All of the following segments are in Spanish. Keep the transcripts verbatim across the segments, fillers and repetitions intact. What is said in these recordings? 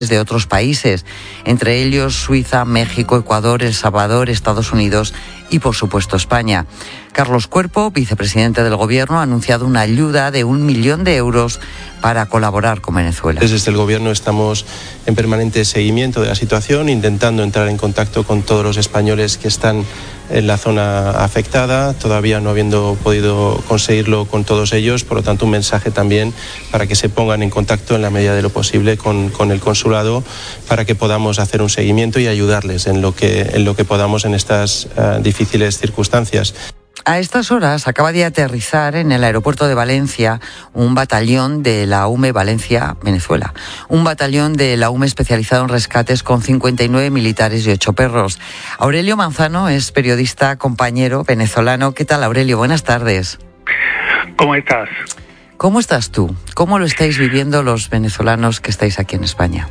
de otros países, entre ellos Suiza, México, Ecuador, El Salvador, Estados Unidos y, por supuesto, España. Carlos Cuerpo, vicepresidente del Gobierno, ha anunciado una ayuda de un millón de euros para colaborar con Venezuela. Desde el Gobierno estamos en permanente seguimiento de la situación, intentando entrar en contacto con todos los españoles que están en la zona afectada, todavía no habiendo podido conseguirlo con todos ellos, por lo tanto un mensaje también para que se pongan en contacto en la medida de lo posible con, con el consulado para que podamos hacer un seguimiento y ayudarles en lo que, en lo que podamos en estas uh, difíciles circunstancias. A estas horas acaba de aterrizar en el aeropuerto de Valencia un batallón de la U M E Valencia, Venezuela. Un batallón de la U M E especializado en rescates con cincuenta y nueve militares y ocho perros. Aurelio Manzano es periodista, compañero venezolano. ¿Qué tal, Aurelio? Buenas tardes. ¿Cómo estás? ¿Cómo estás tú? ¿Cómo lo estáis viviendo los venezolanos que estáis aquí en España?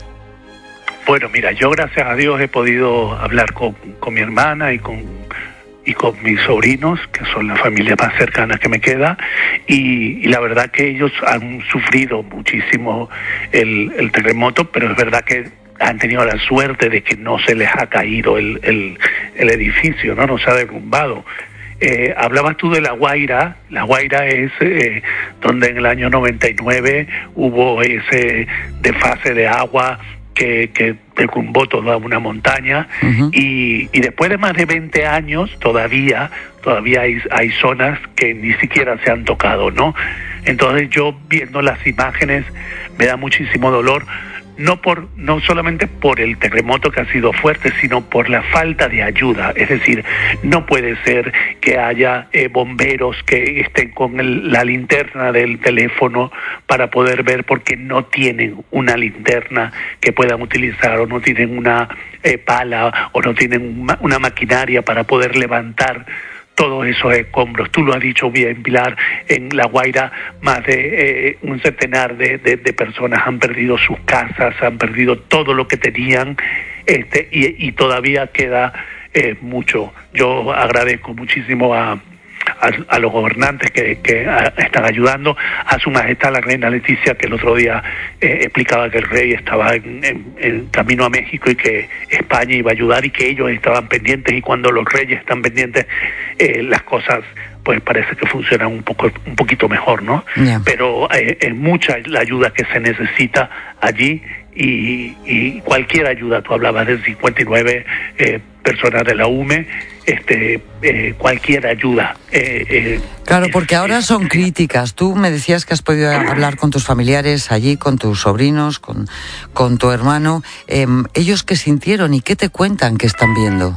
Bueno, mira, yo gracias a Dios he podido hablar con, con mi hermana y con... y con mis sobrinos, que son la familia más cercana que me queda, y, y la verdad que ellos han sufrido muchísimo el, el terremoto, pero es verdad que han tenido la suerte de que no se les ha caído el, el, el edificio, no, no se ha derrumbado. Eh, hablabas tú de La Guaira. La Guaira es eh, donde en el año noventa y nueve hubo ese desfase de agua que, que derrumbó toda una montaña. Uh-huh. y, y después de más de veinte años todavía todavía hay, hay zonas que ni siquiera se han tocado, ¿no? Entonces yo viendo las imágenes me da muchísimo dolor, no por no solamente por el terremoto que ha sido fuerte, sino por la falta de ayuda. Es decir, no puede ser que haya eh, bomberos que estén con el, la linterna del teléfono para poder ver, porque no tienen una linterna que puedan utilizar, o no tienen una eh, pala, o no tienen una, una maquinaria para poder levantar todos esos escombros. Tú lo has dicho bien, Pilar, en La Guaira más de eh, un centenar de, de, de personas han perdido sus casas, han perdido todo lo que tenían, este y, y todavía queda eh, mucho. Yo agradezco muchísimo a A, a los gobernantes que, que a, están ayudando, a Su Majestad la Reina Leticia, que el otro día eh, explicaba que el rey estaba en, en, en camino a México y que España iba a ayudar y que ellos estaban pendientes, y cuando los reyes están pendientes eh, las cosas pues parece que funcionan un poco un poquito mejor, ¿no? Yeah. Pero eh, es mucha la ayuda que se necesita allí, y, y cualquier ayuda. Tú hablabas de cincuenta y nueve eh, personas de la U M E, este eh, cualquier ayuda. Eh, eh, claro, porque ahora son críticas. Tú me decías que has podido hablar con tus familiares allí, con tus sobrinos, con, con tu hermano. Eh, ¿Ellos qué sintieron y qué te cuentan que están viendo?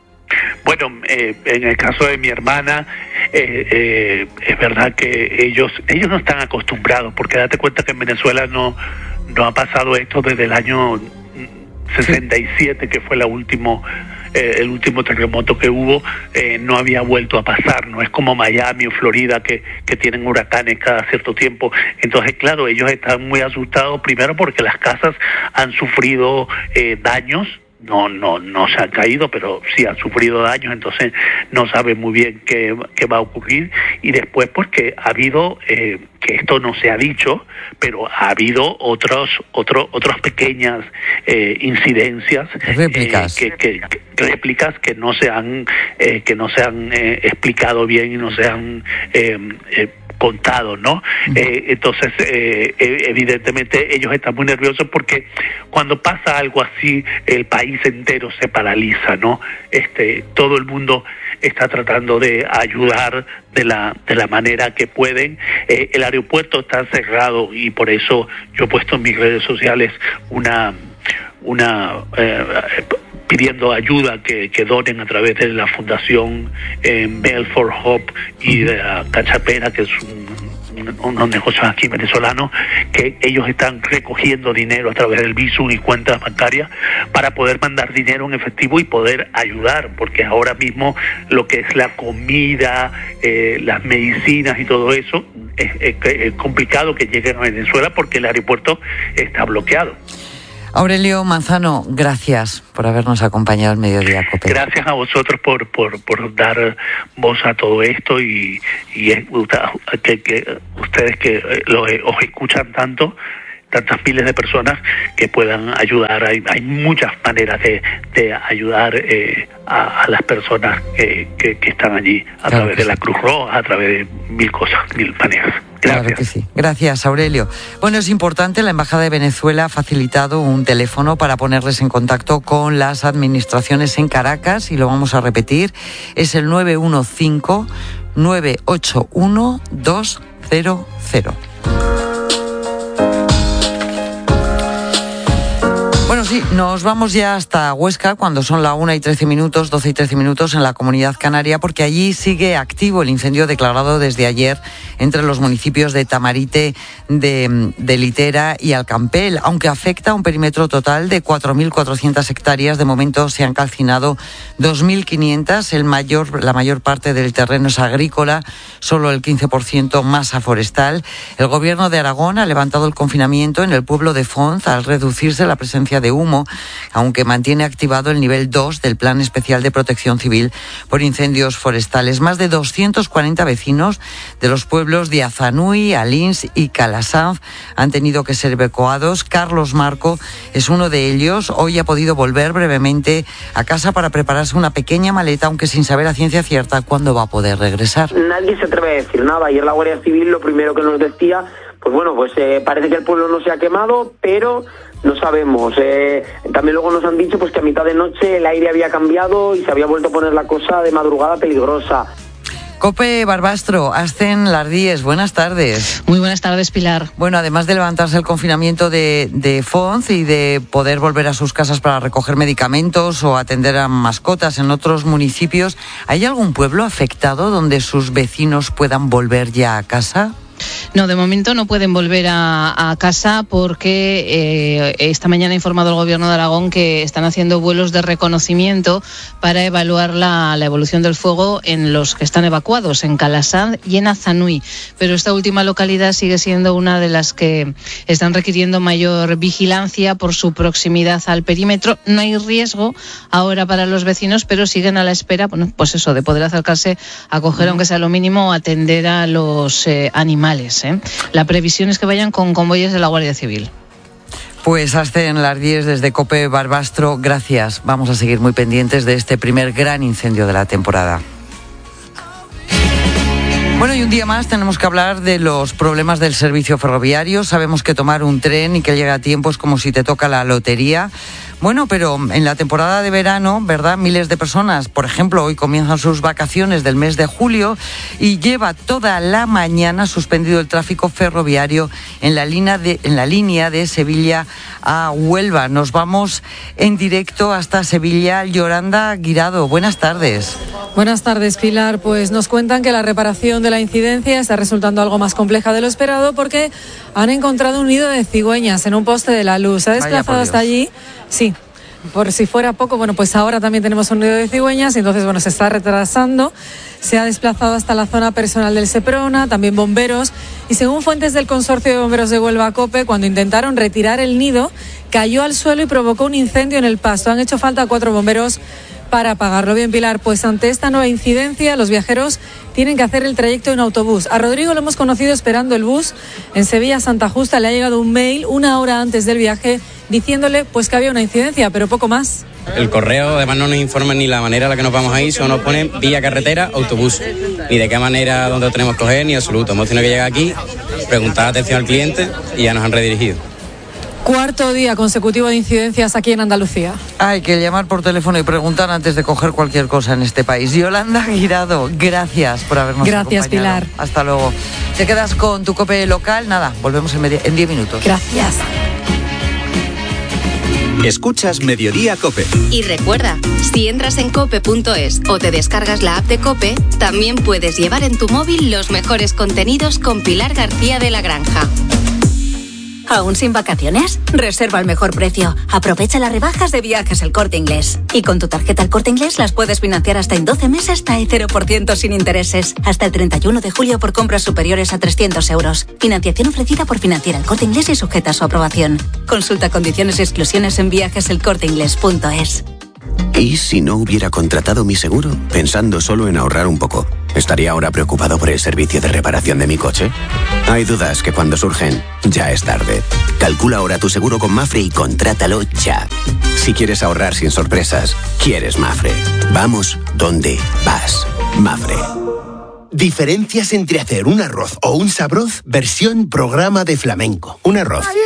Bueno, eh, en el caso de mi hermana, eh, eh, es verdad que ellos ellos no están acostumbrados, porque date cuenta que en Venezuela no, no ha pasado esto desde el año sesenta y siete, que fue la último, eh, el último terremoto que hubo. Eh, no había vuelto a pasar. No es como Miami o Florida, que, que tienen huracanes cada cierto tiempo. Entonces, claro, ellos están muy asustados, primero porque las casas han sufrido eh, daños. No, no, no se han caído, pero sí han sufrido daños, entonces no saben muy bien qué, qué va a ocurrir. Y después porque ha habido, eh, que esto no se ha dicho, pero ha habido otros, otros, otras pequeñas eh, incidencias, réplicas, eh, que, que, que, réplicas que no se han, eh, que no se han eh, explicado bien y no se han eh, eh, contado, ¿no? Uh-huh. Eh, entonces, eh, evidentemente ellos están muy nerviosos, porque cuando pasa algo así, el país entero se paraliza, ¿no? Este, todo el mundo está tratando de ayudar de la de la manera que pueden. Eh, el aeropuerto está cerrado, y por eso yo he puesto en mis redes sociales una una eh, pidiendo ayuda que, que donen a través de la Fundación eh, Mail for Hope y de la Cachapera, que es un, un, unos negocios aquí venezolanos, que ellos están recogiendo dinero a través del Bizum y cuentas bancarias para poder mandar dinero en efectivo y poder ayudar, porque ahora mismo lo que es la comida, eh, las medicinas y todo eso, es, es, es complicado que lleguen a Venezuela porque el aeropuerto está bloqueado. Aurelio Manzano, gracias por habernos acompañado al Mediodía COPE. Gracias a vosotros por por, por dar voz a todo esto, y, y es, que, que ustedes que lo, os escuchan tanto, tantas miles de personas que puedan ayudar. Hay, hay muchas maneras de, de ayudar eh, a, a las personas que, que, que están allí, a claro través de la Cruz Roja, a través de mil cosas, mil maneras. Gracias. Claro que sí. Gracias, Aurelio. Bueno, es importante, la Embajada de Venezuela ha facilitado un teléfono para ponerles en contacto con las administraciones en Caracas, y lo vamos a repetir, es el nueve uno cinco, nueve ocho uno, dos cero cero. Bueno, sí, nos vamos ya hasta Huesca cuando son la una y trece minutos, doce y trece minutos en la Comunidad Canaria, porque allí sigue activo el incendio declarado desde ayer entre los municipios de Tamarite, de, de Litera y Alcampel. Aunque afecta a un perímetro total de cuatro mil cuatrocientas hectáreas, de momento se han calcinado dos mil quinientas. El mayor, la mayor parte del terreno es agrícola, solo el quince por ciento masa forestal. El Gobierno de Aragón ha levantado el confinamiento en el pueblo de Fonz al reducirse la presencia de humo, aunque mantiene activado el nivel dos del Plan Especial de Protección Civil por incendios forestales. Más de doscientos cuarenta vecinos de los pueblos de Azanui, Alins y Calasanz han tenido que ser evacuados. Carlos Marco es uno de ellos. Hoy ha podido volver brevemente a casa para prepararse una pequeña maleta, aunque sin saber a ciencia cierta cuándo va a poder regresar. Nadie se atreve a decir nada. Ayer la Guardia Civil lo primero que nos decía, pues bueno, pues eh, parece que el pueblo no se ha quemado, pero no sabemos. Eh, también luego nos han dicho pues que a mitad de noche el aire había cambiado y se había vuelto a poner la cosa de madrugada peligrosa. Cope Barbastro, Ascen Lardíez, buenas tardes. Muy buenas tardes, Pilar. Bueno, además de levantarse el confinamiento de, de Fonz y de poder volver a sus casas para recoger medicamentos o atender a mascotas en otros municipios, ¿hay algún pueblo afectado donde sus vecinos puedan volver ya a casa? No, de momento no pueden volver a, a casa porque eh, esta mañana ha informado el Gobierno de Aragón que están haciendo vuelos de reconocimiento para evaluar la, la evolución del fuego en los que están evacuados, en Calasanz y en Azanui. Pero esta última localidad sigue siendo una de las que están requiriendo mayor vigilancia por su proximidad al perímetro. No hay riesgo ahora para los vecinos, pero siguen a la espera, bueno, pues eso, de poder acercarse a coger, aunque sea lo mínimo, atender a los eh, animales. ¿eh? La previsión es que vayan con convoyes de la Guardia Civil. Pues Ascen Lardíez desde Cope Barbastro, gracias. Vamos a seguir muy pendientes de este primer gran incendio de la temporada. Bueno, y un día más tenemos que hablar de los problemas del servicio ferroviario. Sabemos que tomar un tren y que llegue a tiempo es como si te toca la lotería. Bueno, pero en la temporada de verano, ¿verdad? Miles de personas, por ejemplo, hoy comienzan sus vacaciones del mes de julio y lleva toda la mañana suspendido el tráfico ferroviario en la línea de, en la línea de Sevilla a Huelva. Nos vamos en directo hasta Sevilla. Yolanda Guirado, buenas tardes. Buenas tardes, Pilar. Pues nos cuentan que la reparación de la incidencia está resultando algo más compleja de lo esperado porque han encontrado un nido de cigüeñas en un poste de la luz. Se ha desplazado hasta allí. Sí, por si fuera poco, bueno, pues ahora también tenemos un nido de cigüeñas y entonces, bueno, se está retrasando. Se ha desplazado hasta la zona personal del Seprona, también bomberos. Y según fuentes del Consorcio de Bomberos de Huelva Cope, cuando intentaron retirar el nido, cayó al suelo y provocó un incendio en el pasto. Han hecho falta cuatro bomberos para apagarlo. Bien, Pilar, pues ante esta nueva incidencia, los viajeros tienen que hacer el trayecto en autobús. A Rodrigo lo hemos conocido esperando el bus en Sevilla Santa Justa. Le ha llegado un mail una hora antes del viaje diciéndole pues que había una incidencia, pero poco más. El correo además no nos informa ni la manera en la que nos vamos a ir, solo nos ponen vía carretera, autobús, ni de qué manera, dónde lo tenemos que coger, ni absoluto. Hemos tenido que llegar aquí, preguntar atención al cliente y ya nos han redirigido. Cuarto día consecutivo de incidencias aquí en Andalucía. Hay que llamar por teléfono y preguntar antes de coger cualquier cosa en este país. Yolanda Guirado, gracias por habernos Gracias, acompañado. Pilar. Hasta luego. Te quedas con tu Cope local. Nada, volvemos en diez minutos. Gracias. Escuchas Mediodía Cope. Y recuerda, si entras en cope punto es o te descargas la app de Cope, también puedes llevar en tu móvil los mejores contenidos con Pilar García de la Granja. ¿Aún sin vacaciones? Reserva al mejor precio. Aprovecha las rebajas de Viajes El Corte Inglés. Y con tu tarjeta El Corte Inglés las puedes financiar hasta en doce meses hasta el cero por ciento sin intereses. Hasta el treinta y uno de julio por compras superiores a trescientos euros. Financiación ofrecida por Financiera El Corte Inglés y sujeta a su aprobación. Consulta condiciones y exclusiones en viajes el corte inglés punto es. ¿Y si no hubiera contratado mi seguro, pensando solo en ahorrar un poco? ¿Estaría ahora preocupado por el servicio de reparación de mi coche? Hay dudas que cuando surgen, ya es tarde. Calcula ahora tu seguro con Mafre y contrátalo ya. Si quieres ahorrar sin sorpresas, quieres Mafre. Vamos donde vas. Mafre. Diferencias entre hacer un arroz o un sabroz, versión programa de flamenco. Un arroz. Ay, ay,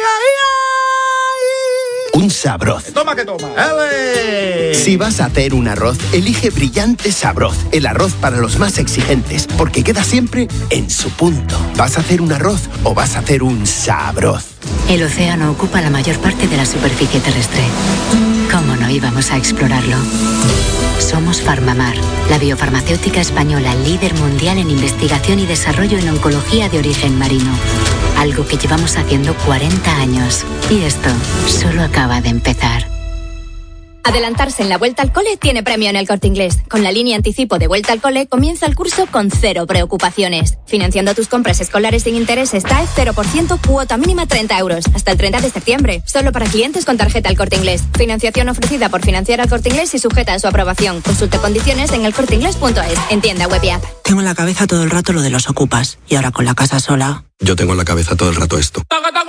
ay. Un sabroz. Toma que toma. ¡Ale! Si vas a hacer un arroz, elige Brillante Sabroz, el arroz para los más exigentes, porque queda siempre en su punto. ¿Vas a hacer un arroz o vas a hacer un sabroz? El océano ocupa la mayor parte de la superficie terrestre. ¿Cómo no íbamos a explorarlo? Somos Farmamar, la biofarmacéutica española líder mundial en investigación y desarrollo en oncología de origen marino. Algo que llevamos haciendo cuarenta años. Y esto solo acaba de empezar. Adelantarse en la Vuelta al Cole tiene premio en El Corte Inglés. Con la línea anticipo de Vuelta al Cole comienza el curso con cero preocupaciones. Financiando tus compras escolares sin intereses T A E cero por ciento, cuota mínima treinta euros. Hasta el treinta de septiembre. Solo para clientes con tarjeta El Corte Inglés. Financiación ofrecida por Financiar al Corte Inglés y sujeta a su aprobación. Consulte condiciones en elcorteinglés punto es. En tienda web y app. Tengo en la cabeza todo el rato lo de los ocupas. Y ahora con la casa sola... Yo tengo en la cabeza todo el rato esto.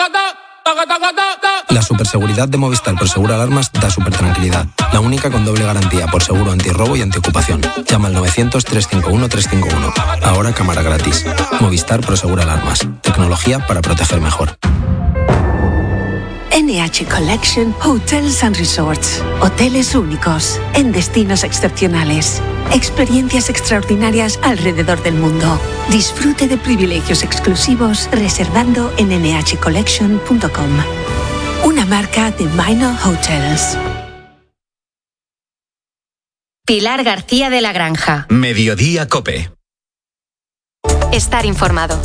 La superseguridad de Movistar por Seguro Alarmas da super tranquilidad. La única con doble garantía por seguro antirrobo y antiocupación. Llama al novecientos, trescientos cincuenta y uno, trescientos cincuenta y uno. Ahora cámara gratis. Movistar Pro Seguro Alarmas. Tecnología para proteger mejor. N H Collection Hotels and Resorts. Hoteles únicos, en destinos excepcionales. Experiencias extraordinarias alrededor del mundo. Disfrute de privilegios exclusivos reservando en ene hache collection punto com. Una marca de Minor Hotels. Pilar García de la Granja. Mediodía COPE. Estar informado.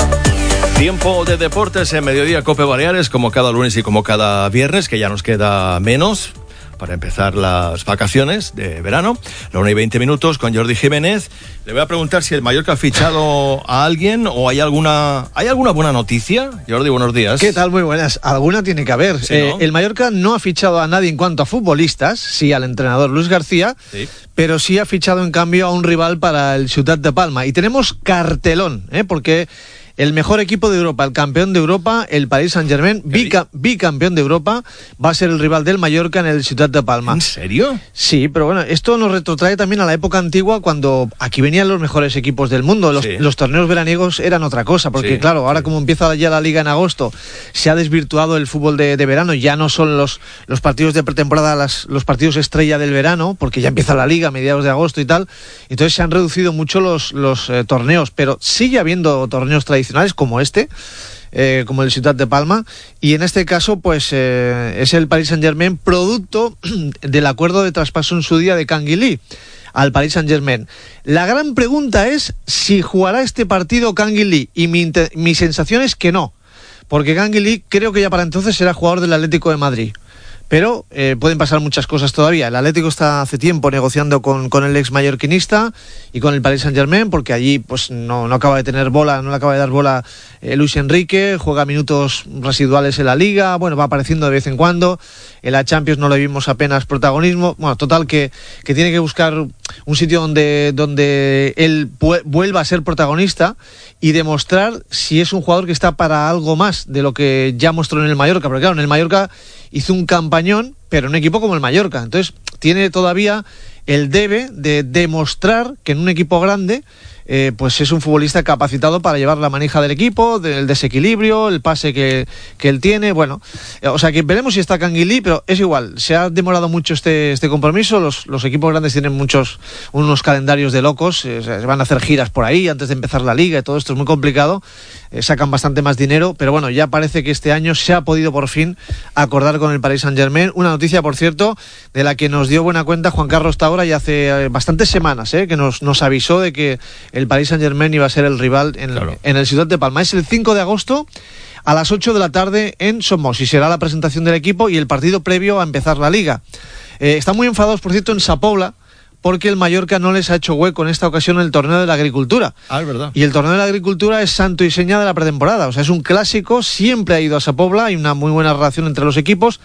Tiempo de deportes en Mediodía COPE Baleares, como cada lunes y como cada viernes, que ya nos queda menos para empezar las vacaciones de verano. La una y veinte minutos con Jordi Jiménez. Le voy a preguntar si el Mallorca ha fichado a alguien o hay alguna hay alguna buena noticia. Jordi, buenos días. ¿Qué tal? Muy buenas. Alguna tiene que haber. Sí, eh, ¿no? El Mallorca no ha fichado a nadie en cuanto a futbolistas, sí al entrenador Luis García, sí. Pero sí ha fichado en cambio a un rival para el Ciutat de Palma. Y tenemos cartelón, ¿eh? Porque el mejor equipo de Europa, el campeón de Europa, el Paris Saint-Germain, bica, bicampeón de Europa, va a ser el rival del Mallorca en el Ciutat de Palma. ¿En serio? Sí, pero bueno, esto nos retrotrae también a la época antigua cuando aquí venían los mejores equipos del mundo. Los, sí. los torneos veraniegos eran otra cosa, porque sí, claro, ahora sí. como empieza ya la liga en agosto, se ha desvirtuado el fútbol de, de verano, ya no son los, los partidos de pretemporada las, los partidos estrella del verano, porque ya empieza la liga a mediados de agosto y tal, entonces se han reducido mucho los, los eh, torneos, pero sigue habiendo torneos tradicionales como este, eh, como el Ciutat de Palma, y en este caso pues eh, es el Paris Saint-Germain producto del acuerdo de traspaso en su día de Canguilí al Paris Saint-Germain. La gran pregunta es si jugará este partido Canguilí, y mi, mi sensación es que no, porque Canguilí creo que ya para entonces será jugador del Atlético de Madrid. Pero eh, pueden pasar muchas cosas todavía. El Atlético está hace tiempo negociando con, con el ex mallorquinista y con el Paris Saint-Germain, porque allí pues no, no acaba de tener bola, no le acaba de dar bola eh, Luis Enrique, juega minutos residuales en la Liga, bueno, va apareciendo de vez en cuando, en la Champions no le vimos apenas protagonismo, bueno, total que, que tiene que buscar un sitio donde, donde él pu- vuelva a ser protagonista y demostrar si es un jugador que está para algo más de lo que ya mostró en el Mallorca, porque claro, en el Mallorca hizo un campañón, pero en un equipo como el Mallorca. Entonces, tiene todavía el debe de demostrar que en un equipo grande eh, pues es un futbolista capacitado para llevar la manija del equipo, del desequilibrio, el pase que, que él tiene, bueno, eh, o sea que veremos si está Canguilí, pero es igual, se ha demorado mucho este, este compromiso, los, los equipos grandes tienen muchos, unos calendarios de locos, eh, se van a hacer giras por ahí antes de empezar la liga y todo esto es muy complicado, eh, sacan bastante más dinero, pero bueno, ya parece que este año se ha podido por fin acordar con el Paris Saint-Germain, una noticia por cierto, de la que nos dio buena cuenta Juan Carlos Taura ya hace eh, bastantes semanas, eh, que nos, nos avisó de que el Paris Saint-Germain iba a ser el rival en, claro. en el Ciutat de Palma. Es el cinco de agosto a las ocho de la tarde en Somos y será la presentación del equipo y el partido previo a empezar la liga. Eh, están muy enfadados, por cierto, en Sa Pobla porque el Mallorca no les ha hecho hueco en esta ocasión en el torneo de la agricultura. Ah, es verdad. Y el torneo de la agricultura es santo y seña de la pretemporada. O sea, es un clásico, siempre ha ido a Sa Pobla, hay una muy buena relación entre los equipos.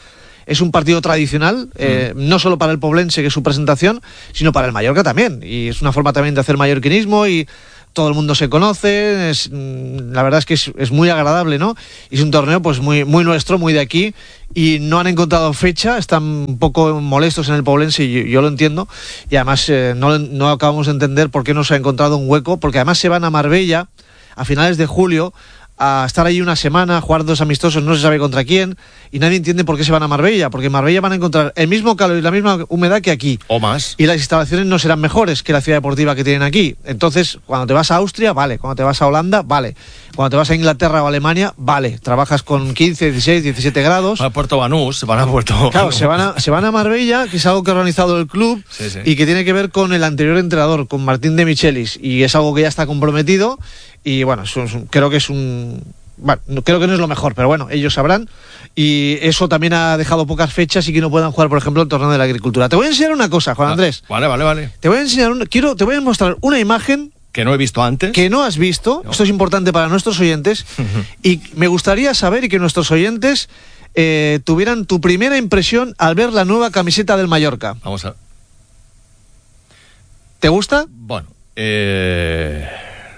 es un partido tradicional, eh, mm. no solo para el poblense, que es su presentación, sino para el Mallorca también. Y es una forma también de hacer mallorquinismo y todo el mundo se conoce, es, la verdad es que es, es muy agradable, ¿no? Y es un torneo pues muy, muy nuestro, muy de aquí, y no han encontrado fecha, están un poco molestos en el poblense, y yo, yo lo entiendo, y además eh, no, no acabamos de entender por qué no se ha encontrado un hueco, porque además se van a Marbella a finales de julio, a estar ahí una semana, a jugar dos amistosos, no se sabe contra quién, y nadie entiende por qué se van a Marbella, porque en Marbella van a encontrar el mismo calor y la misma humedad que aquí. O más. Y las instalaciones no serán mejores que la ciudad deportiva que tienen aquí. Entonces, cuando te vas a Austria, vale. Cuando te vas a Holanda, vale. Cuando te vas a Inglaterra o Alemania, vale. Trabajas con quince, dieciséis, diecisiete grados. A Puerto Banús, van a Puerto... Claro, se van a, se van a Marbella, que es algo que ha organizado el club, sí, sí. y que tiene que ver con el anterior entrenador, con Martín de Michelis, y es algo que ya está comprometido, y bueno, es un, creo que es un... Bueno, creo que no es lo mejor, pero bueno, ellos sabrán, y eso también ha dejado pocas fechas y que no puedan jugar, por ejemplo, el torneo de la agricultura. Te voy a enseñar una cosa, Juan Andrés. Vale, vale, vale. Te voy a enseñar, una, quiero, te voy a mostrar una imagen que no he visto antes. Que no has visto, no. Esto es importante para nuestros oyentes, y me gustaría saber y que nuestros oyentes eh, tuvieran tu primera impresión al ver la nueva camiseta del Mallorca. Vamos a... ¿Te gusta? Bueno, eh...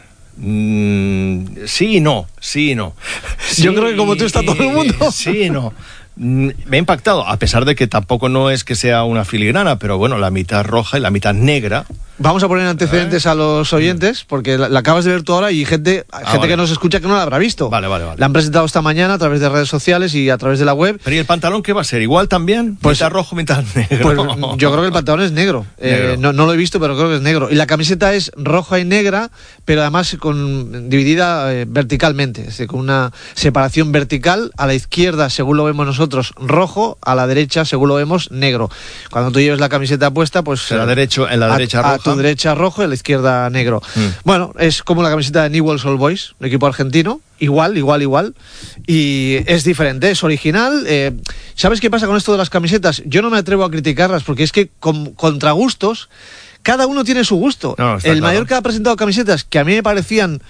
Mm, sí y no, sí y no. Sí, yo creo que como tú está todo el mundo. Sí y no. Me ha impactado, a pesar de que tampoco no es que sea una filigrana, pero bueno, la mitad roja y la mitad negra. Vamos a poner antecedentes ¿Eh? a los oyentes, porque la, la acabas de ver tú ahora y gente, ah, gente vale. que nos escucha que no la habrá visto. Vale, vale, vale. La han presentado esta mañana a través de redes sociales y a través de la web. ¿Pero y el pantalón qué va a ser? ¿Igual también? Pues, mitad rojo, mitad negro. Pues yo creo que el pantalón es negro. negro. Eh, no, no lo he visto, pero creo que es negro. Y la camiseta es roja y negra, pero además con dividida eh, verticalmente, es decir, con una separación vertical. A la izquierda, según lo vemos nosotros, rojo, a la derecha, según lo vemos, negro. Cuando tú lleves la camiseta puesta, pues... En la, derecho, en la derecha a, roja. A tu derecha rojo, a la izquierda negro. Mm. Bueno, es como la camiseta de Newell's Old Boys, un equipo argentino. Igual, igual, igual. Y es diferente, es original. Eh, ¿Sabes qué pasa con esto de las camisetas? Yo no me atrevo a criticarlas porque es que con, contra gustos, cada uno tiene su gusto. No, el claro. Mallorca ha presentado camisetas que a mí me parecían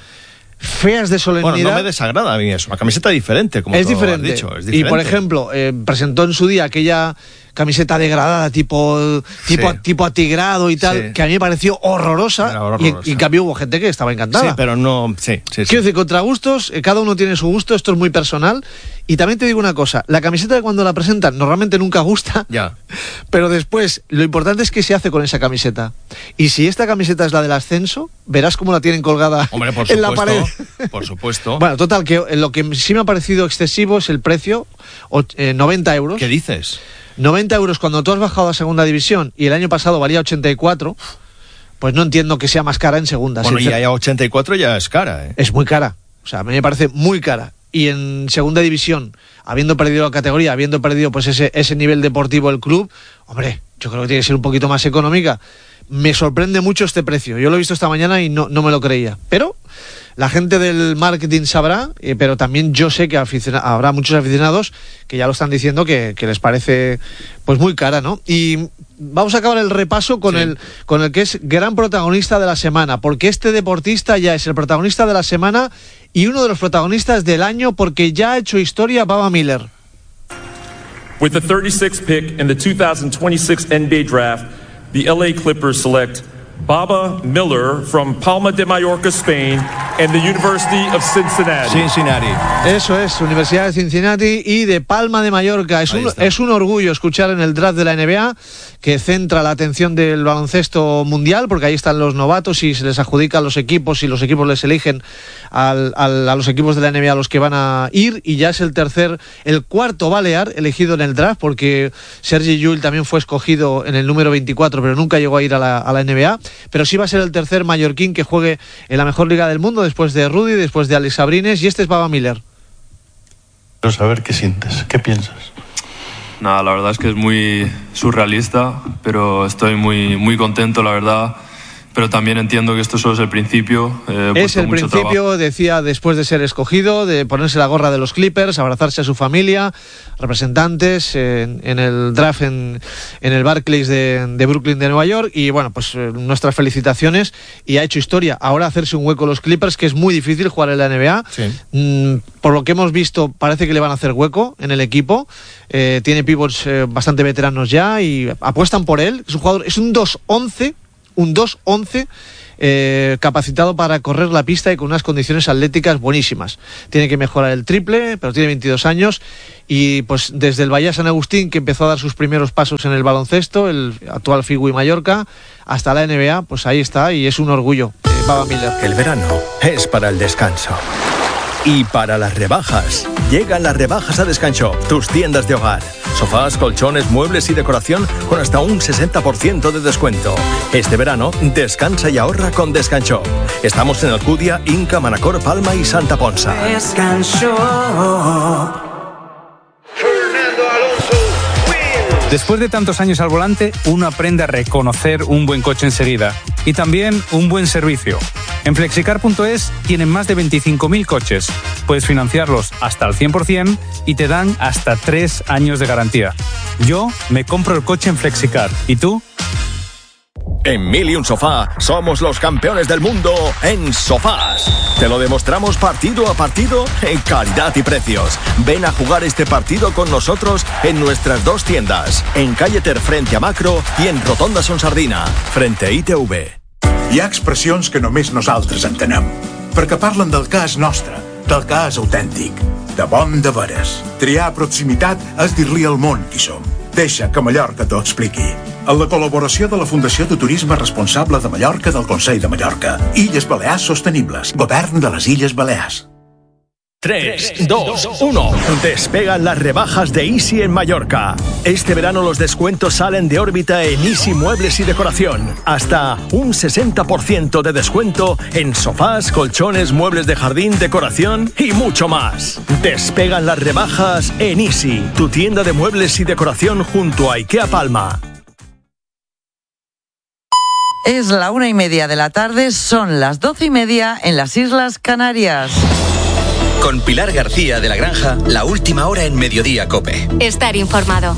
feas de solemnidad. Bueno, no me desagrada a mí eso. Una camiseta diferente, como es tú diferente. has dicho. Es diferente. Y por ejemplo, eh, presentó en su día aquella camiseta degradada tipo tipo, sí. tipo atigrado y tal, sí. que a mí me pareció horrorosa, horrorosa. Y, y en cambio hubo gente que estaba encantada. Sí, pero no... Sí, sí, sí. Quiero decir, contra gustos, eh, cada uno tiene su gusto, esto es muy personal. Y también te digo una cosa, la camiseta de cuando la presentan normalmente nunca gusta, ya. Pero después lo importante es qué se hace con esa camiseta. Y si esta camiseta es la del ascenso, verás cómo la tienen colgada Hombre, por en supuesto, la pared. Por supuesto. Bueno, total, que lo que sí me ha parecido excesivo es el precio, eh, noventa euros. ¿Qué dices? noventa euros cuando tú has bajado a segunda división y el año pasado valía ochenta y cuatro, pues no entiendo que sea más cara en segunda. Bueno, y a ochenta y cuatro ya es cara, ¿eh? Es muy cara, o sea, a mí me parece muy cara. Y en segunda división, habiendo perdido la categoría, habiendo perdido pues ese, ese nivel deportivo el club, hombre, yo creo que tiene que ser un poquito más económica. Me sorprende mucho este precio. Yo lo he visto esta mañana y no, no me lo creía. Pero la gente del marketing sabrá, eh, pero también yo sé que aficiona- habrá muchos aficionados que ya lo están diciendo que, que les parece pues muy cara, ¿no? Y vamos a acabar el repaso con, sí. el, con el que es gran protagonista de la semana, porque este deportista ya es el protagonista de la semana y uno de los protagonistas del año porque ya ha hecho historia Baba Miller. With the thirty-sixth pick in the two thousand twenty-six N B A draft, the L A Clippers select Baba Miller from Palma de Mallorca, Spain, and the University of Cincinnati. Cincinnati. Eso es, Universidad de Cincinnati y de Palma de Mallorca. Es un, es un orgullo escuchar en el draft de la N B A, que centra la atención del baloncesto mundial, porque ahí están los novatos y se les adjudica a los equipos y los equipos les eligen al, al, a los equipos de la N B A a los que van a ir, y ya es el tercer, el cuarto balear elegido en el draft, porque Sergi Llull también fue escogido en el número veinticuatro, pero nunca llegó a ir a la, a la N B A. Pero sí va a ser el tercer mallorquín que juegue en la mejor liga del mundo, después de Rudy, después de Alex Abrines, y este es Baba Miller. Quiero saber qué sientes, qué piensas. Nada, la verdad es que es muy surrealista, pero estoy muy, muy contento, la verdad. pero también entiendo que esto solo es el principio. Eh, es el principio, trabajo. Decía, después de ser escogido, de ponerse la gorra de los Clippers, abrazarse a su familia, representantes en, en el draft en, en el Barclays de, de Brooklyn de Nueva York, y bueno, pues eh, nuestras felicitaciones, y ha hecho historia. Ahora hacerse un hueco los Clippers, que es muy difícil jugar en la N B A. Sí. Mm, por lo que hemos visto, parece que le van a hacer hueco en el equipo. Eh, tiene pivots eh, bastante veteranos ya y apuestan por él. Es un jugador, es un dos once, un dos once eh, capacitado para correr la pista y con unas condiciones atléticas buenísimas. Tiene que mejorar el triple, pero tiene veintidós años, y pues desde el Bahía San Agustín, que empezó a dar sus primeros pasos en el baloncesto, el actual Figui Mallorca, hasta la N B A, pues ahí está, y es un orgullo. eh, Baba Miller. El verano es para el descanso y para las rebajas. Llegan las rebajas a Descanshop, tus tiendas de hogar. Sofás, colchones, muebles y decoración con hasta un sesenta por ciento de descuento. Este verano, descansa y ahorra con Descanshop. Estamos en Alcudia, Inca, Manacor, Palma y Santa Ponsa. Descanshop. Después de tantos años al volante, uno aprende a reconocer un buen coche enseguida y también un buen servicio. En flexicar punto es tienen más de veinticinco mil coches. Puedes financiarlos hasta al cien por ciento y te dan hasta tres años de garantía. Yo me compro el coche en Flexicar. ¿Y tú? En Mil y un Sofá somos los campeones del mundo en sofás. Te lo demostramos partido a partido en calidad y precios. Ven a jugar este partido con nosotros en nuestras dos tiendas, en Calle Ter frente a Macro i en Rotonda Son Sardina, frente a I T V. Hi ha expressions que només nosaltres entenem, perquè parlen del que és nostre, del que és autèntic, de bon de veres. Triar proximitat és dir-li al món qui som. Deixa que Mallorca t'ho expliqui. Amb la col·laboració de la Fundació de Turisme Responsable de Mallorca del Consell de Mallorca. Illes Balears Sostenibles. Govern de les Illes Balears. tres, dos, uno. Despegan las rebajas de Easy en Mallorca. Este verano los descuentos salen de órbita en Easy Muebles y Decoración. Hasta un sesenta por ciento de descuento en sofás, colchones, muebles de jardín, decoración y mucho más. Despegan las rebajas en Easy, tu tienda de muebles y decoración junto a IKEA Palma. Es la una y media de la tarde, son las doce y media en las Islas Canarias. Con Pilar García de la Granja, la última hora en Mediodía COPE. Estar informado.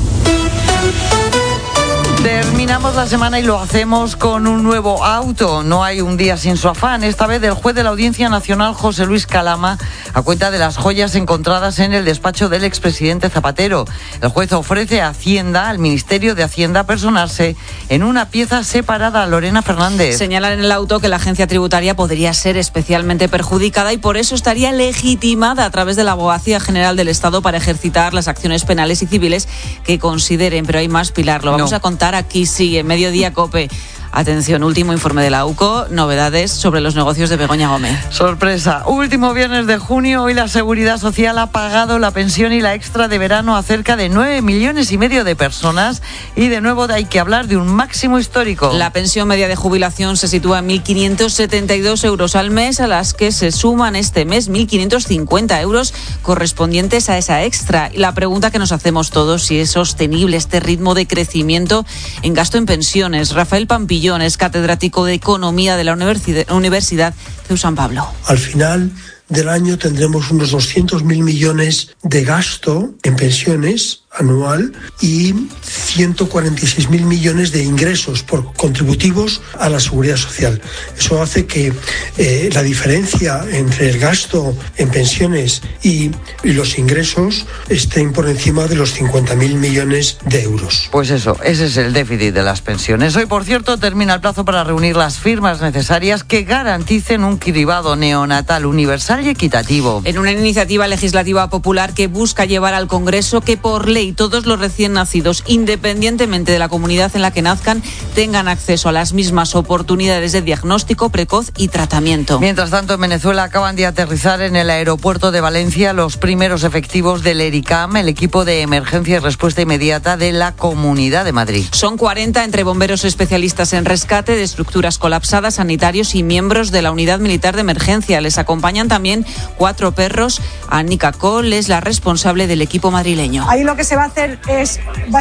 Terminamos la semana y lo hacemos con un nuevo auto. No hay un día sin su afán. Esta vez el juez de la Audiencia Nacional, José Luis Calama, a cuenta de las joyas encontradas en el despacho del expresidente Zapatero. El juez ofrece a Hacienda, al Ministerio de Hacienda, personarse en una pieza separada. Lorena Fernández. Señalan en el auto que la agencia tributaria podría ser especialmente perjudicada y por eso estaría legitimada a través de la Abogacía General del Estado para ejercitar las acciones penales y civiles que consideren. Pero hay más, Pilar. Lo vamos no. a contar aquí, sí, en Mediodía COPE. Atención, último informe de la U C O, novedades sobre los negocios de Begoña Gómez. Sorpresa, último viernes de junio, hoy la Seguridad Social ha pagado la pensión y la extra de verano a cerca de nueve millones y medio de personas y de nuevo hay que hablar de un máximo histórico. La pensión media de jubilación se sitúa en mil quinientos setenta y dos euros al mes, a las que se suman este mes mil quinientos cincuenta euros correspondientes a esa extra. Y la pregunta que nos hacemos todos, si es sostenible este ritmo de crecimiento en gasto en pensiones. Rafael Pampillón es catedrático de Economía de la Universidad C E U San Pablo. Al final del año tendremos unos doscientos mil millones de gasto en pensiones anual y ciento cuarenta y seis mil millones de ingresos por contributivos a la seguridad social. Eso hace que eh, la diferencia entre el gasto en pensiones y, y los ingresos estén por encima de los cincuenta mil millones de euros. Pues eso, ese es el déficit de las pensiones. Hoy, por cierto, termina el plazo para reunir las firmas necesarias que garanticen un cribado neonatal universal y equitativo. En una iniciativa legislativa popular que busca llevar al Congreso que por ley todos los recién nacidos, independientemente de la comunidad en la que nazcan, tengan acceso a las mismas oportunidades de diagnóstico precoz y tratamiento. Mientras tanto, en Venezuela acaban de aterrizar en el aeropuerto de Valencia los primeros efectivos del ERICAM, el equipo de emergencia y respuesta inmediata de la Comunidad de Madrid. Son cuarenta entre bomberos especialistas en rescate de estructuras colapsadas, sanitarios y miembros de la Unidad Militar de Emergencia. Les acompañan también cuatro perros. Anika Cole es la responsable del equipo madrileño. Ahí lo que se va a hacer es básicamente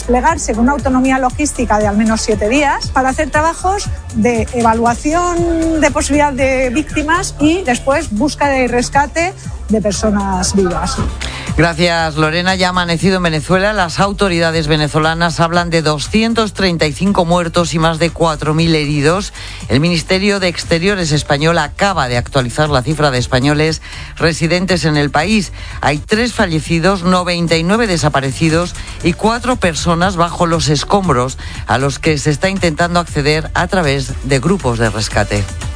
desplegarse con una autonomía logística de al menos siete días para hacer trabajos de evaluación de posibilidad de víctimas y después búsqueda y rescate de personas vivas. Gracias, Lorena. Ya ha amanecido en Venezuela. Las autoridades venezolanas hablan de doscientos treinta y cinco muertos y más de cuatro mil heridos. El Ministerio de Exteriores español acaba de actualizar la cifra de españoles residentes en el país. Hay tres fallecidos, noventa y nueve desaparecidos y cuatro personas bajo los escombros a los que se está intentando acceder a través de grupos de rescate.